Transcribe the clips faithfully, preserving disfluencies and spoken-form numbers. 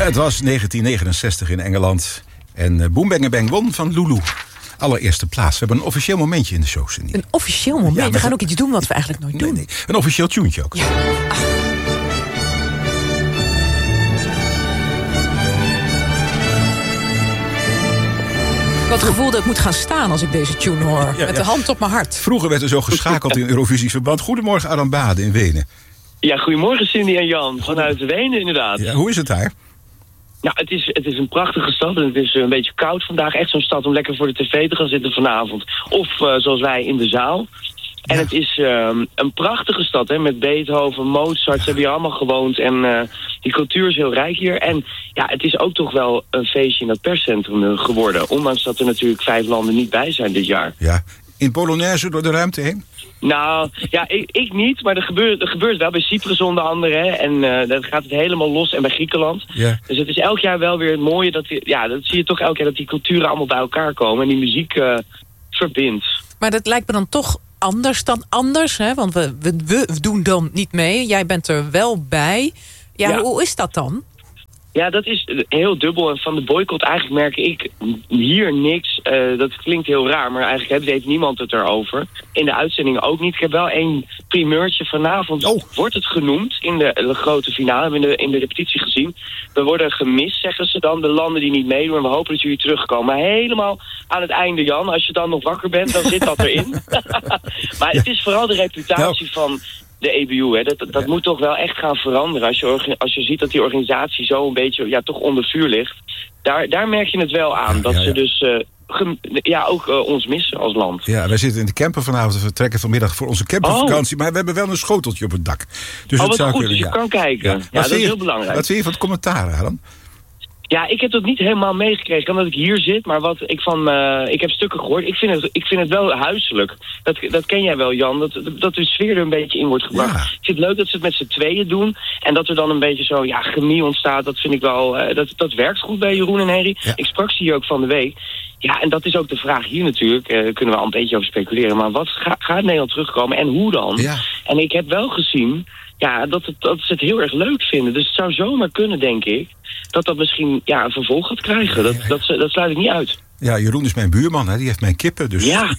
Het was negentien negenenzestig in Engeland. En uh, Boom Bang Bang won van Lulu. Allereerste plaats. We hebben een officieel momentje in de show, Cindy. Een officieel moment? Ja, we gaan ook iets doen wat we eigenlijk nooit nee, doen. Nee. Een officieel tuentje ook. Ja. Ach. Wat het gevoel dat ik moet gaan staan als ik deze tune hoor. Ja, met ja. de hand op mijn hart. Vroeger werd er zo geschakeld in Eurovisisch verband. Goedemorgen, Aram Bade in Wenen. Ja, goedemorgen Cindy en Jan. Vanuit Wenen inderdaad. Ja, hoe is het daar? Nou, het is, het is een prachtige stad en het is een beetje koud vandaag. Echt zo'n stad om lekker voor de tv te gaan zitten vanavond. Of uh, zoals wij in de zaal. En ja. het is um, een prachtige stad, hè, met Beethoven, Mozart, ze hebben hier allemaal gewoond. En uh, die cultuur is heel rijk hier. En ja, het is ook toch wel een feestje in dat perscentrum uh, geworden. Ondanks dat er natuurlijk vijf landen niet bij zijn dit jaar. Ja, in Polonaise door de ruimte heen? Nou, ja, ik, ik niet, maar er gebeurt, er gebeurt wel bij Cyprus onder andere. Hè, en uh, dan gaat het helemaal los en bij Griekenland. Ja. Dus het is elk jaar wel weer het mooie. Dat die, ja, dat zie je toch elk jaar dat die culturen allemaal bij elkaar komen. En die muziek uh, verbindt. Maar dat lijkt me dan toch anders dan anders, hè? Want we, we, we doen dan niet mee. Jij bent er wel bij. Ja, ja. Hoe is dat dan? Ja, dat is heel dubbel. En van de boycott eigenlijk merk ik hier niks. Uh, dat klinkt heel raar, maar eigenlijk heeft niemand het erover. In de uitzending ook niet. Ik heb wel één primeurtje. Vanavond oh. wordt het genoemd in de, de grote finale. We hebben in de, in de repetitie gezien. We worden gemist, zeggen ze dan. De landen die niet meedoen. En we hopen dat jullie terugkomen. Maar helemaal aan het einde, Jan. Als je dan nog wakker bent, dan zit dat erin. Maar het is vooral de reputatie no. van de E B U, hè. Dat, dat ja. moet toch wel echt gaan veranderen. Als je, als je ziet dat die organisatie zo een beetje ja, toch onder vuur ligt. Daar, daar merk je het wel aan. Dat ja, ja. ze dus uh, gem, ja, ook uh, ons missen als land. Ja, wij zitten in de camper vanavond. We vertrekken vanmiddag voor onze campervakantie. Oh. Maar we hebben wel een schoteltje op het dak. Dus oh, het wat zou goed. kunnen, Dus je ja. kan kijken. Ja, ja dat is heel belangrijk. Wat vind je van het commentaar, Alan? Ja, ik heb dat niet helemaal meegekregen omdat ik hier zit. Maar wat ik van, uh, ik heb stukken gehoord. Ik vind het, ik vind het wel huiselijk. Dat, dat ken jij wel, Jan. Dat, dat de sfeer er een beetje in wordt gebracht. Ja. Ik vind het leuk dat ze het met z'n tweeën doen. En dat er dan een beetje zo, ja, chemie ontstaat. Dat vind ik wel, uh, dat, dat werkt goed bij Jeroen en Henry. Ja. Ik sprak ze hier ook van de week. Ja, en dat is ook de vraag hier natuurlijk. Daar uh, kunnen we al een beetje over speculeren. Maar wat ga, gaat Nederland terugkomen en hoe dan? Ja. En ik heb wel gezien ja, dat, het, dat ze het heel erg leuk vinden. Dus het zou zomaar kunnen, denk ik, dat dat misschien ja, een vervolg gaat krijgen. Dat, dat, dat sluit ik niet uit. Ja, Jeroen is mijn buurman, hè? Die heeft mijn kippen. Dus ja,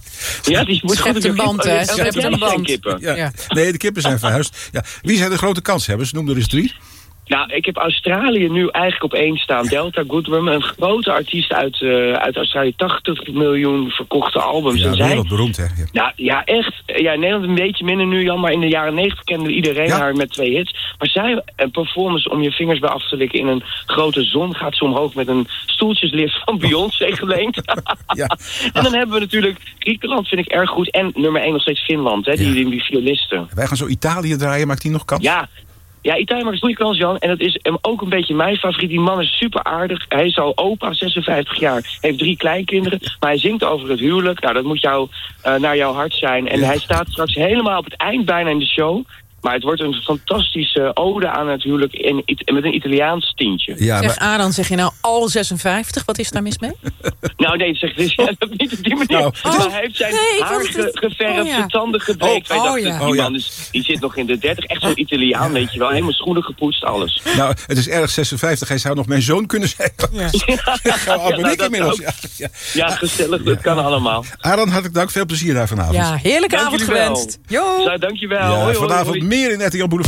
ja die moet schept een band, hè? Schept een band. Kippen. Ja. Ja. Nee, de kippen zijn verhuisd. Ja. Wie zijn de grote kanshebbers? Noem er eens drie. Nou, ik heb Australië nu eigenlijk op één staan. Delta Goodrem, een grote artiest uit, uh, uit Australië. tachtig miljoen verkochte albums. Ja, en zij, wereldberoemd, hè? Ja. Nou, ja, echt. Ja, in Nederland een beetje minder nu, Jan. Maar in de jaren negentig kende iedereen ja. haar met twee hits. Maar zij, een performance om je vingers bij af te likken in een grote zon, gaat ze omhoog met een stoeltjeslift van Beyoncé geleend. Ja. En dan hebben we natuurlijk Griekenland, vind ik erg goed. En nummer één nog steeds Finland, hè? Die, ja. die, die violisten. Wij gaan zo Italië draaien, maakt die nog kans? Ja. Ja, Italië maakt een goede kans, Jan. En dat is ook een beetje mijn favoriet. Die man is super aardig. Hij is al opa, zesenvijftig jaar. Heeft drie kleinkinderen. Maar hij zingt over het huwelijk. Nou, dat moet jou, uh, naar jouw hart zijn. En ja. hij staat straks helemaal op het eind bijna in de show. Maar het wordt een fantastische ode aan het huwelijk in, met een Italiaans tintje. Ja, zeg, maar... Adan, zeg je nou al zesenvijftig? Wat is daar mis mee? Nou nee, zeg, dus, ja, niet op die manier. Nou, oh, maar hij heeft zijn nee, haar ge, geverfd, oh, ja. zijn tanden gebreekt. Oh, Wij dachten, oh, ja. die man is, die zit nog in de dertig. Echt zo'n Italiaan, ja. weet je wel. Helemaal schoenen gepoetst, alles. Nou, het is erg zesenvijftig. Hij zou nog mijn zoon kunnen zijn. Ja, ja, ja, nou, inmiddels. Ja, ja. ja, gezellig. Dat kan allemaal. Adan, hartelijk dank. Veel plezier daar vanavond. Ja, heerlijke avond gewenst. Jo. Zo, dankjewel. Ja, hoi, vanavond hoi, hoi. meer in R T L Boulevard.